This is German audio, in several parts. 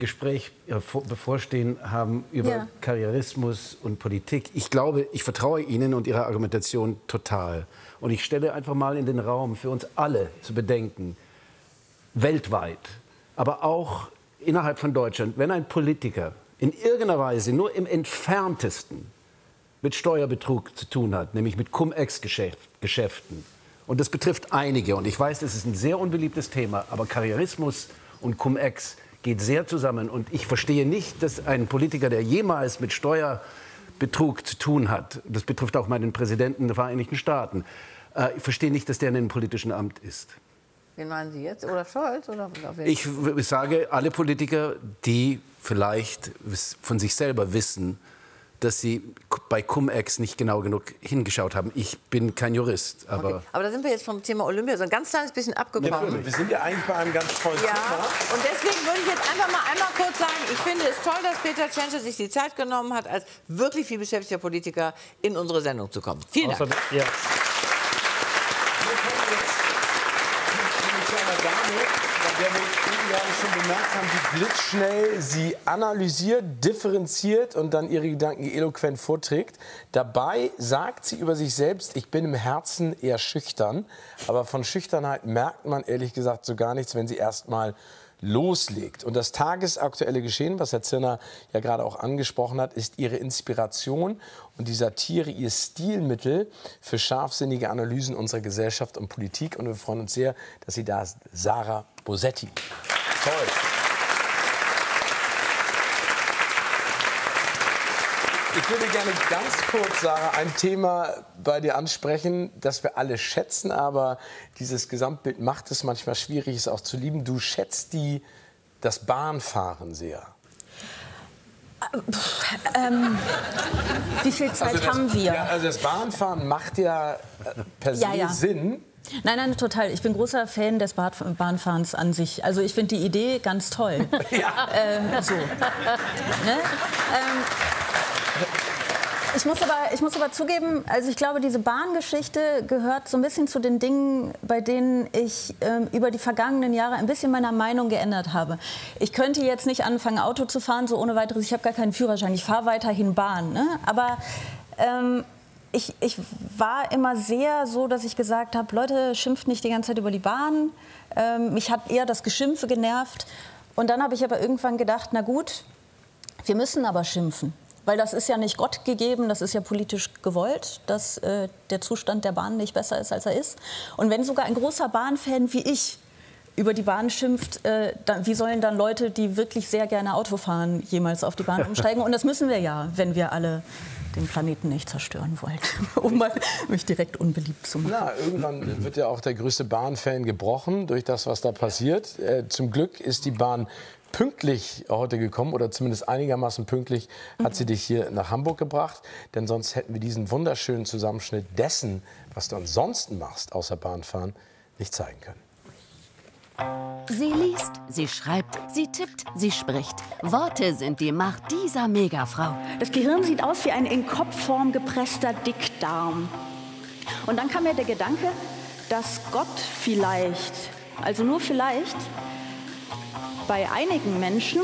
Gespräch bevorstehen haben über Karrierismus und Politik. Ich glaube, ich vertraue Ihnen und Ihrer Argumentation total. Und ich stelle einfach mal in den Raum für uns alle zu bedenken, weltweit, aber auch innerhalb von Deutschland, wenn ein Politiker in irgendeiner Weise nur im Entferntesten mit Steuerbetrug zu tun hat, nämlich mit Cum-Ex-Geschäften. Und das betrifft einige. Und ich weiß, das ist ein sehr unbeliebtes Thema, aber Karrierismus und Cum-Ex geht sehr zusammen. Und ich verstehe nicht, dass ein Politiker, der jemals mit Steuerbetrug zu tun hat, das betrifft auch meinen Präsidenten der Vereinigten Staaten, ich verstehe nicht, dass der in einem politischen Amt ist. Wen meinen Sie jetzt? Olaf Scholz? Oder ich sage, alle Politiker, die vielleicht von sich selber wissen, dass sie bei Cum-Ex nicht genau genug hingeschaut haben. Ich bin kein Jurist, aber... Okay. Aber da sind wir jetzt vom Thema Olympia so ein ganz kleines bisschen abgekommen. Ja, wir sind ja eigentlich bei einem ganz tollen Thema. Und deswegen würde ich jetzt einfach mal einmal kurz sagen, ich finde es toll, dass Peter Tschentscher sich die Zeit genommen hat, als wirklich viel beschäftigter Politiker in unsere Sendung zu kommen. Vielen Dank. Ja. Der wir eben gerade schon bemerkt haben, wie blitzschnell sie analysiert, differenziert und dann ihre Gedanken eloquent vorträgt. Dabei sagt sie über sich selbst, ich bin im Herzen eher schüchtern. Aber von Schüchternheit merkt man ehrlich gesagt so gar nichts, wenn sie erst mal loslegt. Und das tagesaktuelle Geschehen, was Herr Zirner ja gerade auch angesprochen hat, ist ihre Inspiration und die Satire ihr Stilmittel für scharfsinnige Analysen unserer Gesellschaft und Politik. Und wir freuen uns sehr, dass sie da ist, Sarah Bosetti. Toll. Ich würde gerne ganz kurz, Sarah, ein Thema bei dir ansprechen, das wir alle schätzen, aber dieses Gesamtbild macht es manchmal schwierig, es auch zu lieben. Du schätzt das Bahnfahren sehr. Wie viel Zeit haben wir? Ja, also das Bahnfahren macht ja per se Sinn. Nein, total. Ich bin großer Fan des Bahnfahrens an sich. Also ich finde die Idee ganz toll. Ja. So. Ne? Ich muss aber zugeben, also ich glaube, diese Bahngeschichte gehört so ein bisschen zu den Dingen, bei denen ich über die vergangenen Jahre ein bisschen meiner Meinung geändert habe. Ich könnte jetzt nicht anfangen, Auto zu fahren, so ohne weiteres. Ich habe gar keinen Führerschein. Ich fahre weiterhin Bahn. Ne? Aber ich war immer sehr so, dass ich gesagt habe, Leute, schimpft nicht die ganze Zeit über die Bahn. Mich hat eher das Geschimpfe genervt. Und dann habe ich aber irgendwann gedacht, na gut, wir müssen aber schimpfen. Weil das ist ja nicht Gott gegeben, das ist ja politisch gewollt, dass der Zustand der Bahn nicht besser ist, als er ist. Und wenn sogar ein großer Bahnfan wie ich über die Bahn schimpft, wie sollen dann Leute, die wirklich sehr gerne Auto fahren, jemals auf die Bahn umsteigen? Und das müssen wir ja, wenn wir alle den Planeten nicht zerstören wollen, um mal mich direkt unbeliebt zu machen. Na, irgendwann wird ja auch der größte Bahnfan gebrochen durch das, was da passiert. Zum Glück ist die Bahn pünktlich heute gekommen, oder zumindest einigermaßen pünktlich hat sie dich hier nach Hamburg gebracht. Denn sonst hätten wir diesen wunderschönen Zusammenschnitt dessen, was du ansonsten machst, außer Bahnfahren, nicht zeigen können. Sie liest, sie schreibt, sie tippt, sie spricht. Worte sind die Macht dieser Megafrau. Das Gehirn sieht aus wie ein in Kopfform gepresster Dickdarm. Und dann kam mir der Gedanke, dass Gott vielleicht, also nur vielleicht, bei einigen Menschen...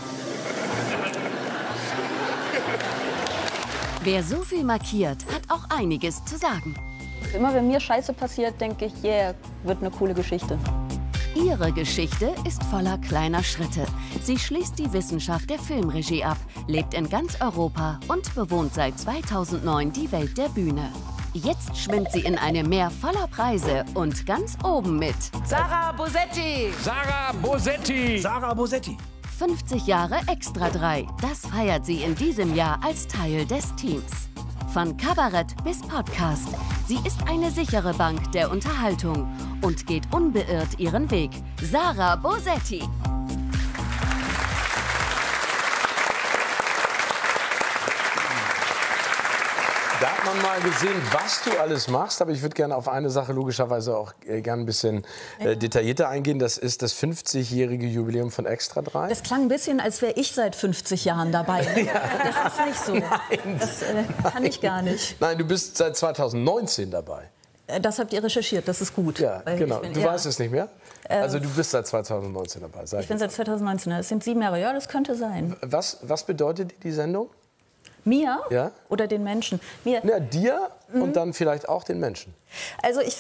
Wer so viel markiert, hat auch einiges zu sagen. Immer wenn mir Scheiße passiert, denke ich, yeah, wird eine coole Geschichte. Ihre Geschichte ist voller kleiner Schritte. Sie schließt die Wissenschaft der Filmregie ab, lebt in ganz Europa und bewohnt seit 2009 die Welt der Bühne. Jetzt schwimmt sie in einem Meer voller Preise und ganz oben mit Sarah Bosetti! Sarah Bosetti! Sarah Bosetti! 50 Jahre Extra 3. Das feiert sie in diesem Jahr als Teil des Teams. Von Kabarett bis Podcast. Sie ist eine sichere Bank der Unterhaltung und geht unbeirrt ihren Weg. Sarah Bosetti. Da hat man mal gesehen, was du alles machst, aber ich würde gerne auf eine Sache logischerweise auch gerne ein bisschen detaillierter eingehen. Das ist das 50-jährige Jubiläum von Extra 3. Das klang ein bisschen, als wäre ich seit 50 Jahren dabei. Ja. Das ist nicht so. Nein. Das kann ich gar nicht. Nein, du bist seit 2019 dabei. Das habt ihr recherchiert, das ist gut. Ja, genau. Du weißt es nicht mehr? Also du bist seit 2019 dabei. Ich bin seit 2019, das sind 7 Jahre. Ja, das könnte sein. Was bedeutet die Sendung? Mir? Ja? Oder den Menschen? Mir. Ja, dir und dann vielleicht auch den Menschen. Also ich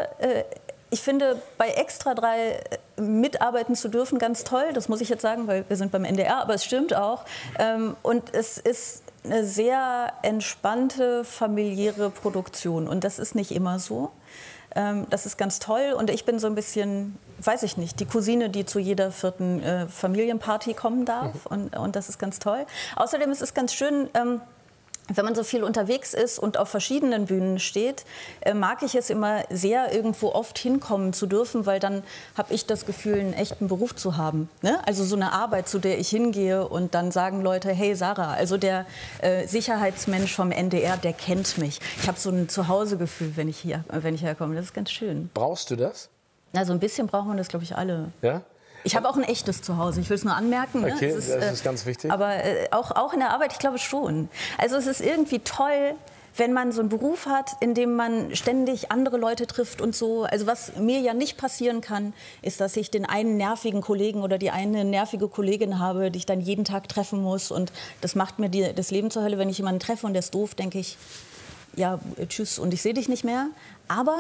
finde, bei Extra 3 mitarbeiten zu dürfen, ganz toll. Das muss ich jetzt sagen, weil wir sind beim NDR, aber es stimmt auch. Und es ist eine sehr entspannte, familiäre Produktion. Und das ist nicht immer so. Das ist ganz toll. Und ich bin so ein bisschen, weiß ich nicht, die Cousine, die zu jeder 4. Familienparty kommen darf. Und das ist ganz toll. Außerdem ist es ganz schön, wenn man so viel unterwegs ist und auf verschiedenen Bühnen steht, mag ich es immer sehr, irgendwo oft hinkommen zu dürfen, weil dann habe ich das Gefühl, einen echten Beruf zu haben. Ne? Also so eine Arbeit, zu der ich hingehe und dann sagen Leute, hey Sarah, also der Sicherheitsmensch vom NDR, der kennt mich. Ich habe so ein Zuhausegefühl, wenn ich herkomme. Das ist ganz schön. Brauchst du das? Also ein bisschen brauchen wir das, glaube ich, alle. Ja? Ich habe auch ein echtes Zuhause, ich will es nur anmerken. Okay, ne? das ist ganz wichtig. Aber auch in der Arbeit, ich glaube schon. Also es ist irgendwie toll, wenn man so einen Beruf hat, in dem man ständig andere Leute trifft und so. Also was mir ja nicht passieren kann, ist, dass ich den einen nervigen Kollegen oder die eine nervige Kollegin habe, die ich dann jeden Tag treffen muss. Und das macht mir das Leben zur Hölle. Wenn ich jemanden treffe und der ist doof, denke ich, ja, tschüss und ich sehe dich nicht mehr. Aber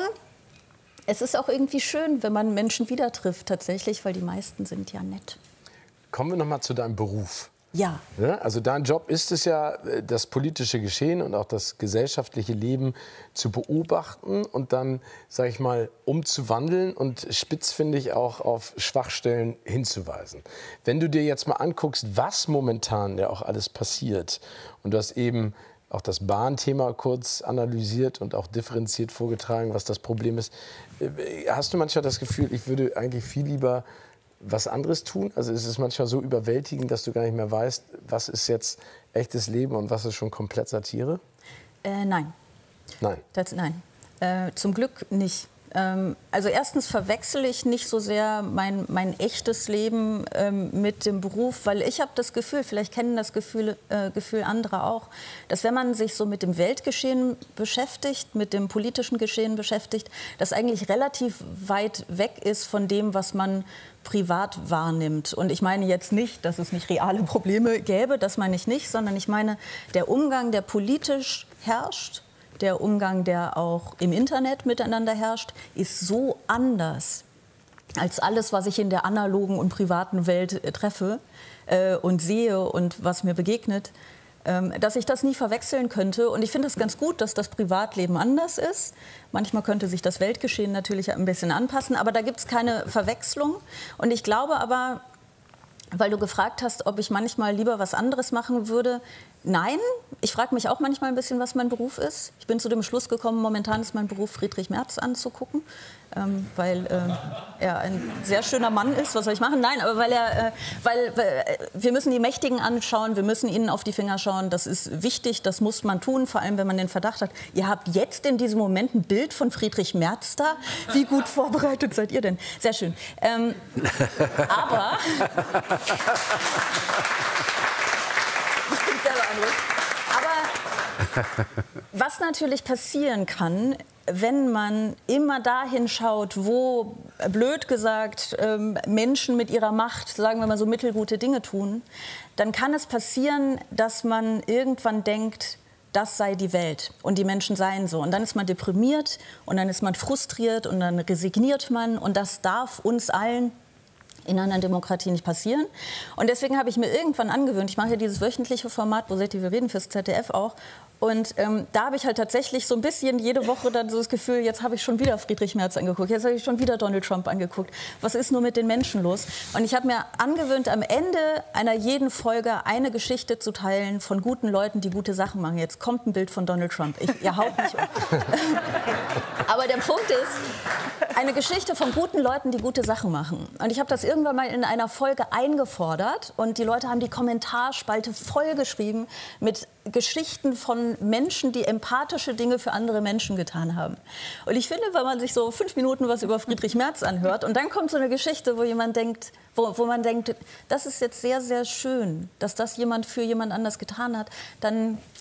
es ist auch irgendwie schön, wenn man Menschen wieder trifft, tatsächlich, weil die meisten sind ja nett. Kommen wir noch mal zu deinem Beruf. Ja. Also dein Job ist es ja, das politische Geschehen und auch das gesellschaftliche Leben zu beobachten und dann, sage ich mal, umzuwandeln und spitzfindig auch auf Schwachstellen hinzuweisen. Wenn du dir jetzt mal anguckst, was momentan ja auch alles passiert, und du hast eben auch das Bahnthema kurz analysiert und auch differenziert vorgetragen, was das Problem ist. Hast du manchmal das Gefühl, ich würde eigentlich viel lieber was anderes tun? Also ist es manchmal so überwältigend, dass du gar nicht mehr weißt, was ist jetzt echtes Leben und was ist schon komplett Satire? Nein. Nein? Nein. Zum Glück nicht. Also erstens verwechsel ich nicht so sehr mein echtes Leben mit dem Beruf, weil ich habe das Gefühl, vielleicht kennen das Gefühl andere auch, dass wenn man sich so mit dem Weltgeschehen beschäftigt, mit dem politischen Geschehen beschäftigt, das eigentlich relativ weit weg ist von dem, was man privat wahrnimmt. Und ich meine jetzt nicht, dass es nicht reale Probleme gäbe, das meine ich nicht, sondern ich meine, der Umgang, der politisch herrscht, der Umgang, der auch im Internet miteinander herrscht, ist so anders als alles, was ich in der analogen und privaten Welt treffe und sehe und was mir begegnet, dass ich das nie verwechseln könnte. Und ich finde es ganz gut, dass das Privatleben anders ist. Manchmal könnte sich das Weltgeschehen natürlich ein bisschen anpassen, aber da gibt es keine Verwechslung. Und ich glaube aber, weil du gefragt hast, ob ich manchmal lieber was anderes machen würde. Nein, ich frage mich auch manchmal ein bisschen, was mein Beruf ist. Ich bin zu dem Schluss gekommen, momentan ist mein Beruf, Friedrich Merz anzugucken, weil er ein sehr schöner Mann ist. Was soll ich machen? Nein, aber weil wir müssen die Mächtigen anschauen, wir müssen ihnen auf die Finger schauen. Das ist wichtig, das muss man tun, vor allem wenn man den Verdacht hat. Ihr habt jetzt in diesem Moment ein Bild von Friedrich Merz da. Wie gut vorbereitet seid ihr denn? Sehr schön. Aber ich bin selber aber was natürlich passieren kann, wenn man immer dahin schaut, wo, blöd gesagt, Menschen mit ihrer Macht, sagen wir mal so, mittelgute Dinge tun, dann kann es passieren, dass man irgendwann denkt, das sei die Welt und die Menschen seien so. Und dann ist man deprimiert und dann ist man frustriert und dann resigniert man. Und das darf uns allen in einer Demokratie nicht passieren. Und deswegen habe ich mir irgendwann angewöhnt, ich mache ja dieses wöchentliche Format, Bosetti, wir reden, fürs ZDF auch. Und da habe ich halt tatsächlich so ein bisschen jede Woche dann so das Gefühl, jetzt habe ich schon wieder Friedrich Merz angeguckt, jetzt habe ich schon wieder Donald Trump angeguckt. Was ist nur mit den Menschen los? Und ich habe mir angewöhnt, am Ende einer jeden Folge eine Geschichte zu teilen von guten Leuten, die gute Sachen machen. Jetzt kommt ein Bild von Donald Trump. Ihr haut mich um. Aber der Punkt ist, eine Geschichte von guten Leuten, die gute Sachen machen. Und ich habe das irgendwann mal in einer Folge eingefordert und die Leute haben die Kommentarspalte vollgeschrieben mit Geschichten von Menschen, die empathische Dinge für andere Menschen getan haben. Und ich finde, wenn man sich so 5 Minuten was über Friedrich Merz anhört und dann kommt so eine Geschichte, wo jemand denkt, wo man denkt, das ist jetzt sehr, sehr schön, dass das jemand für jemand anders getan hat, dann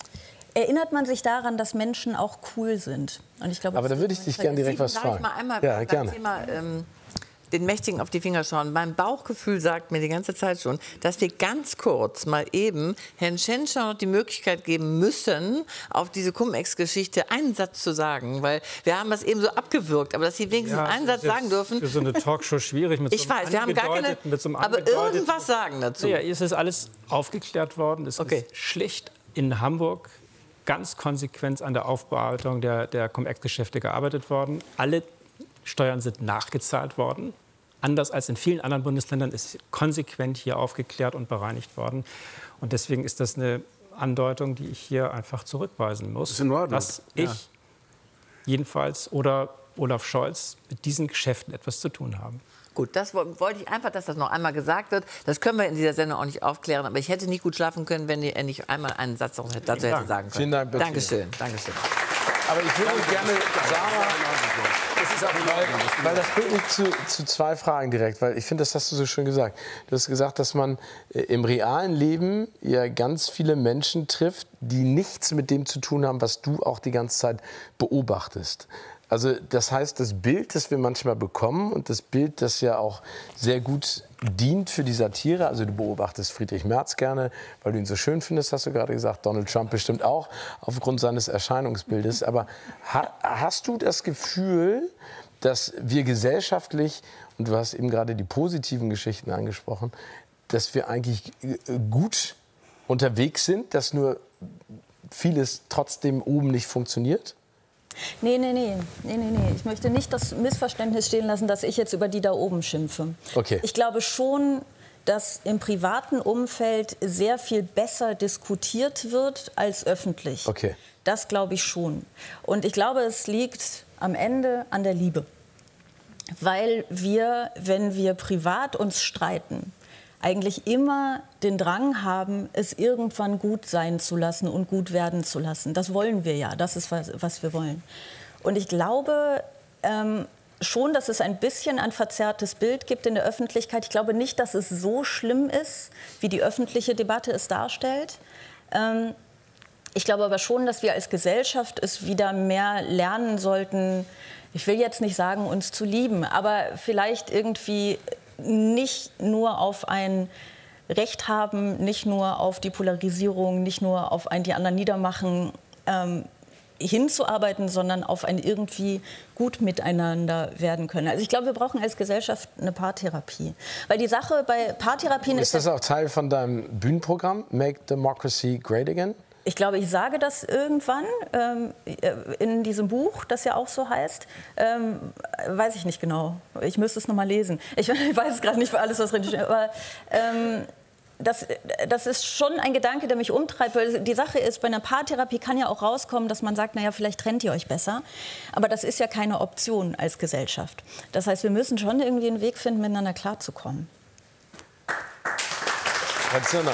erinnert man sich daran, dass Menschen auch cool sind. Und ich glaube, aber da würde ich dich gerne direkt was fragen. Darf ich mal einmal ja, gerne. Thema, den Mächtigen auf die Finger schauen. Mein Bauchgefühl sagt mir die ganze Zeit schon, dass wir ganz kurz mal eben Herrn Tschentscher noch die Möglichkeit geben müssen, auf diese Cum-Ex-Geschichte einen Satz zu sagen. Weil wir haben das eben so abgewürgt, aber dass Sie wenigstens einen Satz sagen dürfen. Für so eine Talkshow schwierig. Mit ich so weiß, wir haben gar keine... aber irgendwas sagen dazu. Ja, es ist alles aufgeklärt worden. Es ist schlicht in Hamburg ganz konsequent an der Aufbearbeitung der Cum-Ex-Geschäfte gearbeitet worden. Alle Steuern sind nachgezahlt worden. Anders als in vielen anderen Bundesländern ist konsequent hier aufgeklärt und bereinigt worden. Und deswegen ist das eine Andeutung, die ich hier einfach zurückweisen muss. Das ist in Ordnung. Dass ich jedenfalls oder Olaf Scholz mit diesen Geschäften etwas zu tun haben. Gut, das wollte ich einfach, dass das noch einmal gesagt wird. Das können wir in dieser Sendung auch nicht aufklären. Aber ich hätte nicht gut schlafen können, wenn er nicht einmal einen Satz dazu hätte sagen können. Vielen Dank, bitte. Dankeschön. Dankeschön. Aber ich würde gerne, Sarah, weil das bringt mich zu zwei Fragen direkt, weil ich finde, das hast du so schön gesagt. Du hast gesagt, dass man im realen Leben ja ganz viele Menschen trifft, die nichts mit dem zu tun haben, was du auch die ganze Zeit beobachtest. Also das heißt, das Bild, das wir manchmal bekommen und das Bild, das ja auch sehr gut dient für die Satire, also du beobachtest Friedrich Merz gerne, weil du ihn so schön findest, hast du gerade gesagt, Donald Trump bestimmt auch, aufgrund seines Erscheinungsbildes. Aber hast du das Gefühl, dass wir gesellschaftlich, und du hast eben gerade die positiven Geschichten angesprochen, dass wir eigentlich gut unterwegs sind, dass nur vieles trotzdem oben nicht funktioniert? Nee. Ich möchte nicht das Missverständnis stehen lassen, dass ich jetzt über die da oben schimpfe. Okay. Ich glaube schon, dass im privaten Umfeld sehr viel besser diskutiert wird als öffentlich. Okay. Das glaube ich schon. Und ich glaube, es liegt am Ende an der Liebe. Weil wir, wenn wir privat uns streiten, eigentlich immer den Drang haben, es irgendwann gut sein zu lassen und gut werden zu lassen. Das wollen wir ja, das ist, was wir wollen. Und ich glaube schon, dass es ein bisschen ein verzerrtes Bild gibt in der Öffentlichkeit. Ich glaube nicht, dass es so schlimm ist, wie die öffentliche Debatte es darstellt. Ich glaube aber schon, dass wir als Gesellschaft es wieder mehr lernen sollten, ich will jetzt nicht sagen, uns zu lieben, aber vielleicht irgendwie nicht nur auf ein Recht haben, nicht nur auf die Polarisierung, nicht nur auf ein die anderen niedermachen hinzuarbeiten, sondern auf ein irgendwie gut miteinander werden können. Also ich glaube, wir brauchen als Gesellschaft eine Paartherapie. Weil die Sache bei Paartherapien ist... Ist das auch Teil von deinem Bühnenprogramm, Make Democracy Great Again? Ich glaube, ich sage das irgendwann in diesem Buch, das ja auch so heißt. Weiß ich nicht genau. Ich müsste es noch mal lesen. Ich weiß es gerade nicht für alles, was drin steht. Aber das ist schon ein Gedanke, der mich umtreibt. Weil die Sache ist, bei einer Paartherapie kann ja auch rauskommen, dass man sagt, naja, vielleicht trennt ihr euch besser. Aber das ist ja keine Option als Gesellschaft. Das heißt, wir müssen schon irgendwie einen Weg finden, miteinander klarzukommen. Herr Zirner.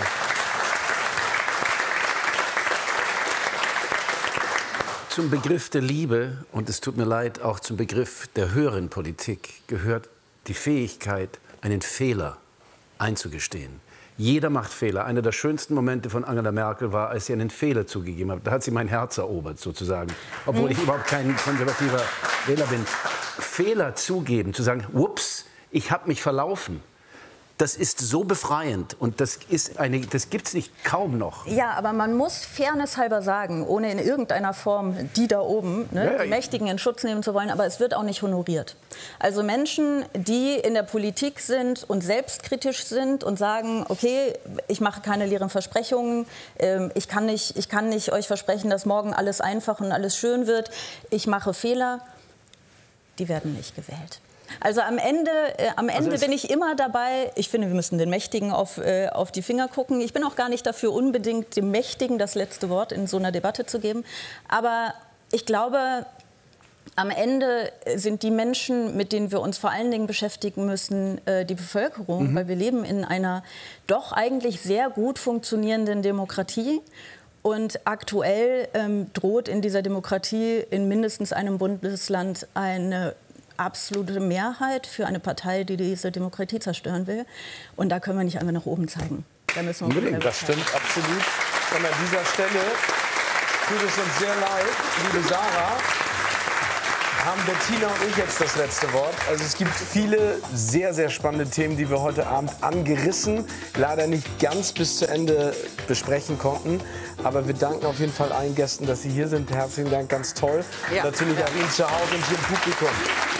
Zum Begriff der Liebe, und es tut mir leid, auch zum Begriff der höheren Politik gehört die Fähigkeit, einen Fehler einzugestehen. Jeder macht Fehler. Einer der schönsten Momente von Angela Merkel war, als sie einen Fehler zugegeben hat. Da hat sie mein Herz erobert, sozusagen. Obwohl ich überhaupt kein konservativer Wähler bin. Fehler zugeben, zu sagen, ups, ich habe mich verlaufen. Das ist so befreiend und das gibt's nicht kaum noch. Ja, aber man muss Fairness halber sagen, ohne in irgendeiner Form die da oben, ne, die Mächtigen in Schutz nehmen zu wollen, aber es wird auch nicht honoriert. Also Menschen, die in der Politik sind und selbstkritisch sind und sagen, okay, ich mache keine leeren Versprechungen, ich kann nicht euch versprechen, dass morgen alles einfach und alles schön wird, ich mache Fehler, die werden nicht gewählt. Also am Ende bin ich immer dabei, ich finde, wir müssen den Mächtigen auf die Finger gucken. Ich bin auch gar nicht dafür, unbedingt dem Mächtigen das letzte Wort in so einer Debatte zu geben. Aber ich glaube, am Ende sind die Menschen, mit denen wir uns vor allen Dingen beschäftigen müssen, die Bevölkerung. Weil wir leben in einer doch eigentlich sehr gut funktionierenden Demokratie. Und aktuell droht in dieser Demokratie in mindestens einem Bundesland eine absolute Mehrheit für eine Partei, die diese Demokratie zerstören will. Und da können wir nicht einfach nach oben zeigen. Da müssen wir unbedingt, das stimmt absolut. Und an dieser Stelle tut es uns sehr leid, liebe Sarah. Haben Bettina und ich jetzt das letzte Wort. Also es gibt viele sehr, sehr spannende Themen, die wir heute Abend angerissen, leider nicht ganz bis zu Ende besprechen konnten. Aber wir danken auf jeden Fall allen Gästen, dass sie hier sind. Herzlichen Dank, ganz toll. Ja. Natürlich auch Ihnen zu Hause und hier im Publikum.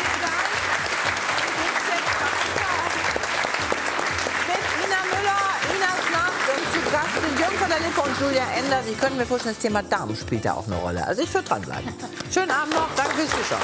Und Julia Enders, ich könnte mir vorstellen, das Thema Darm spielt da auch eine Rolle. Also ich würde dranbleiben. Schönen Abend noch, danke fürs Zuschauen.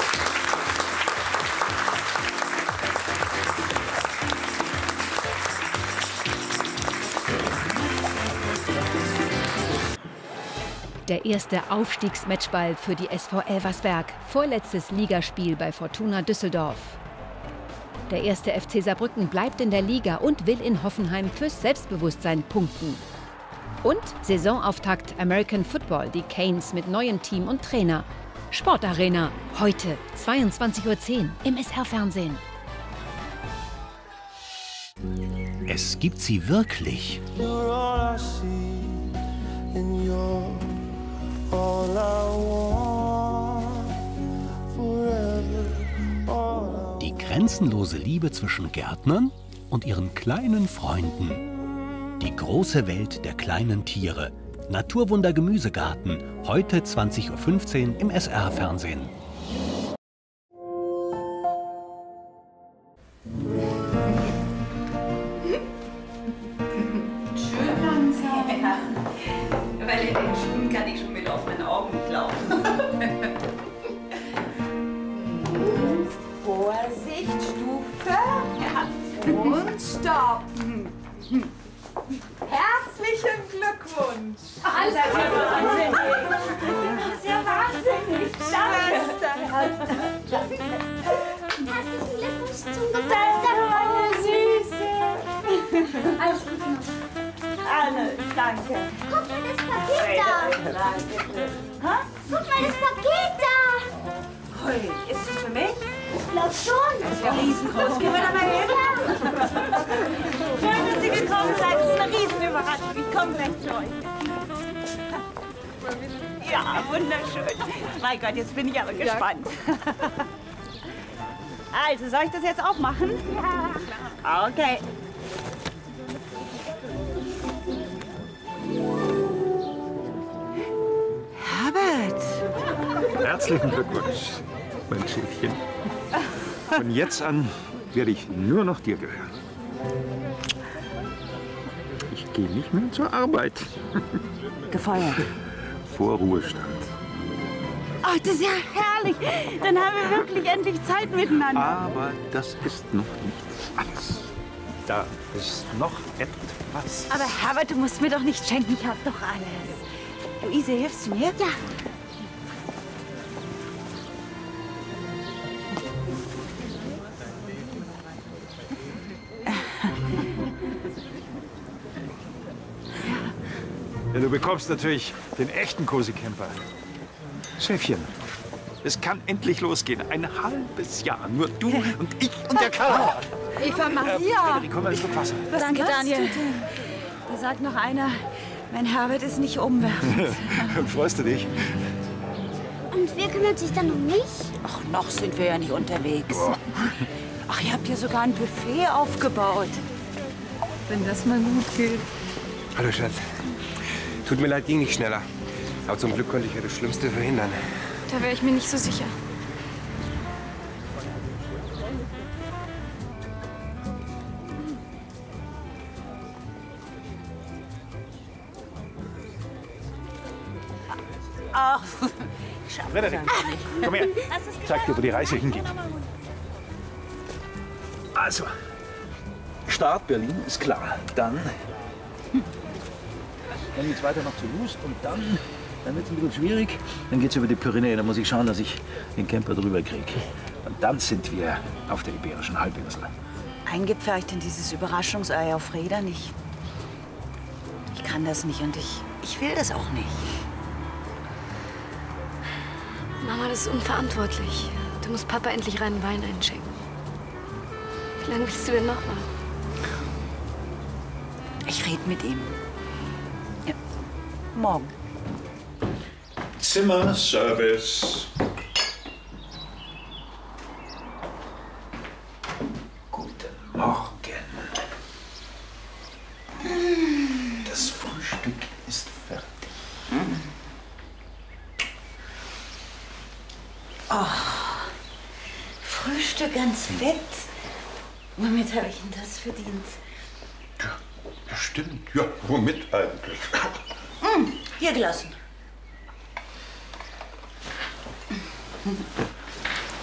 Der erste Aufstiegsmatchball für die SV Elversberg. Vorletztes Ligaspiel bei Fortuna Düsseldorf. Der erste FC Saarbrücken bleibt in der Liga und will in Hoffenheim fürs Selbstbewusstsein punkten. Und Saisonauftakt American Football, die Canes mit neuem Team und Trainer. Sportarena, heute 22:10 Uhr im SR-Fernsehen. Es gibt sie wirklich. Die grenzenlose Liebe zwischen Gärtnern und ihren kleinen Freunden. Die große Welt der kleinen Tiere. Naturwunder Gemüsegarten. Heute 20:15 Uhr im SR-Fernsehen. Schön langsam. Ja, weil in den Schuhen kann ich schon mit offenen Augen nicht laufen. Vorsicht, Stufe. Und Stopp. Herzlichen Glückwunsch! Alles wahnsinnig! Das ist ja wahnsinnig! Danke! Herzlichen Glückwunsch zum Geburtstag, meine Süße! Alles Gute noch! Anne, danke! Guck mal das Paket da! Guck mal das Paket da! Hui, ist es für mich? Ich glaub schon! Das ist ja riesengroß. Gehen wir da mal hin? Schön, dass Sie gekommen seid. Das ist eine Riesenüberraschung. Ich komme gleich zu euch. Ja, wunderschön. Mein Gott, jetzt bin ich aber gespannt. Also, soll ich das jetzt aufmachen? Ja. Okay. Herbert! Herzlichen Glückwunsch, mein Schäfchen. Von jetzt an werde ich nur noch dir gehören. Ich gehe nicht mehr zur Arbeit. Gefeuert. Vor Ruhestand. Ach, das ist ja herrlich. Dann haben wir wirklich endlich Zeit miteinander. Aber das ist noch nicht alles. Da ist noch etwas. Aber Herbert, du musst mir doch nicht schenken. Ich hab doch alles. Luise, hilfst du mir? Ja. Ja, du bekommst natürlich den echten Cozy Camper. Schäfchen, es kann endlich losgehen. Ein halbes Jahr. Nur du und ich und der Karl. Eva Maria. Frederik, komm mal ein Stück Wasser. Danke, Daniel. Da sagt noch einer, mein Herbert ist nicht umwerfend. Freust du dich? Und wer kümmert sich dann um mich? Ach, noch sind wir ja nicht unterwegs. Ach, ihr habt hier sogar ein Buffet aufgebaut. Wenn das mal gut geht. Hallo, Schatz. Tut mir leid, ging nicht schneller. Aber zum Glück konnte ich ja das Schlimmste verhindern. Da wäre ich mir nicht so sicher. Ach, Frederik, komm her. Ich zeig dir, wo die Reise hingeht. Also, Start Berlin ist klar. Dann geht's weiter nach Toulouse und dann wird es ein bisschen schwierig. Dann geht's über die Pyrenäen. Da muss ich schauen, dass ich den Camper drüber kriege. Und dann sind wir auf der Iberischen Halbinsel. Eingepfercht in dieses Überraschungsei auf Rädern. Ich kann das nicht und ich will das auch nicht. Mama, das ist unverantwortlich. Du musst Papa endlich reinen Wein einschenken. Wie lange willst du denn noch mal? Ich rede mit ihm. Ja. Morgen. Zimmerservice. Guten Morgen. Das Frühstück ist fertig. Oh, Frühstück ans Bett. Womit habe ich denn das verdient? Ja, stimmt. Ja, womit eigentlich? Hier gelassen.